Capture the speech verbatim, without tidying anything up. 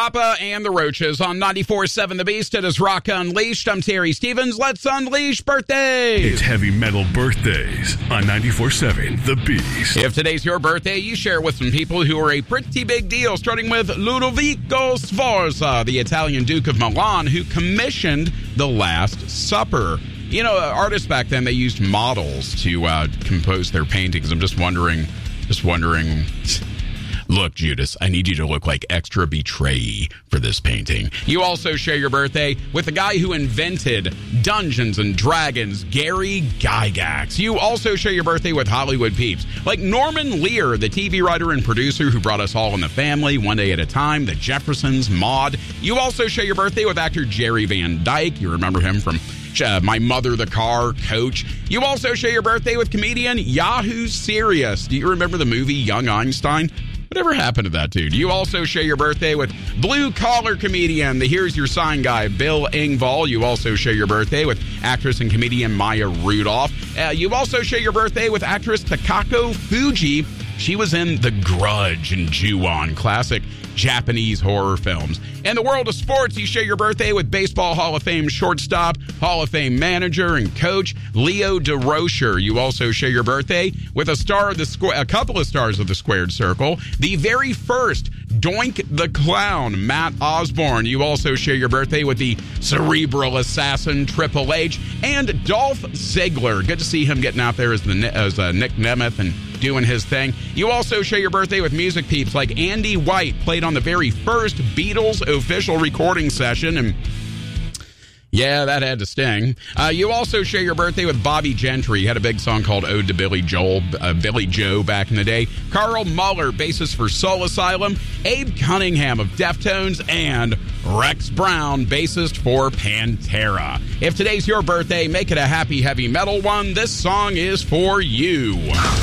Papa and the Roaches on ninety-four point seven The Beast. It is Rock Unleashed. I'm Terry Stevens. Let's unleash birthdays. It's Heavy Metal Birthdays on ninety-four point seven The Beast. If today's your birthday, you share with some people who are a pretty big deal, starting with Ludovico Sforza, the Italian Duke of Milan, who commissioned The Last Supper. You know, artists back then, they used models to uh, compose their paintings. I'm just wondering, just wondering... Look, Judas, I need you to look like extra betray for this painting. You also share your birthday with the guy who invented Dungeons and Dragons, Gary Gygax. You also share your birthday with Hollywood peeps like Norman Lear, the T V writer and producer who brought us All in the Family, One Day at a Time, The Jeffersons, Maude. You also share your birthday with actor Jerry Van Dyke. You remember him from Uh, My Mother the Car, Coach. You also share your birthday with comedian Yahoo Serious. Do you remember the movie Young Einstein? Whatever happened to that dude? You also share your birthday with blue-collar comedian, the Here's Your Sign guy, Bill Engvall. You also share your birthday with actress and comedian Maya Rudolph. Uh, you also share your birthday with actress Takako Fuji. She was in The Grudge and Ju-On, classic Japanese horror films. In the world of sports, you share your birthday with Baseball Hall of Fame shortstop, Hall of Fame manager, and coach Leo DeRocher. You also share your birthday with a star of the squ- a couple of stars of the Squared Circle, the very first Doink the Clown, Matt Osborne. You also share your birthday with the cerebral assassin Triple H and Dolph Ziggler. Good to see him getting out there as the as uh, Nick Nemeth and doing his thing. You also share your birthday with music peeps like Andy White, played on the very first Beatles official recording session, and yeah, that had to sting. Uh, you also share your birthday with Bobby Gentry. He had a big song called Ode to Billy Joel, uh, Billy Joe back in the day. Carl Muller, bassist for Soul Asylum. Abe Cunningham of Deftones. And Rex Brown, bassist for Pantera. If today's your birthday, make it a happy heavy metal one. This song is for you.